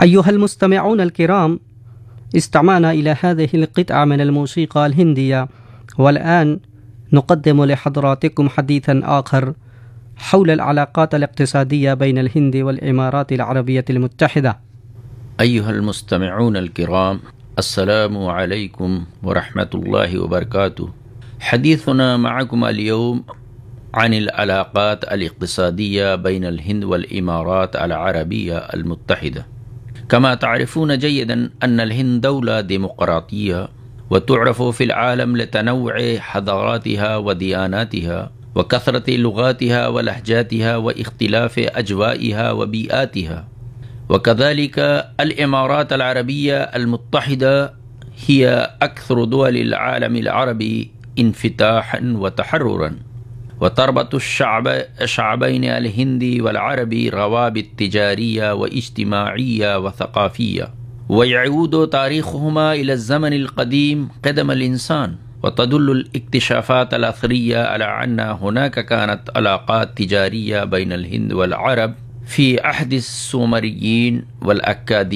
أيها المستمعون الكرام، استمعنا إلى هذه القطعة من الموسيقى الهندية، والآن نقدم لحضراتكم حديثا آخر حول العلاقات الاقتصادية بين الهند والإمارات العربية المتحدة. أيها المستمعون الكرام، السلام عليكم ورحمة الله وبركاته. حديثنا معكم اليوم عن العلاقات الاقتصادية بين الهند والإمارات العربية المتحدة. كما تعرفون جيدا أن الهند دولة ديمقراطية، وتعرف في العالم لتنوع حضاراتها ودياناتها وكثرة لغاتها ولهجاتها واختلاف أجوائها وبيئاتها. وكذلك الإمارات العربية المتحدة هي أكثر دول العالم العربي انفتاحا وتحررا، وتربط الشعبين الهندي والعربي روابط تجارية واجتماعية وثقافية، ويعود تاريخهما إلى الزمن القديم قدم الإنسان. وتدل الاكتشافات الأثرية على أن هناك كانت علاقات تجارية بين الهند والعرب في عهد السومريين والأكاديين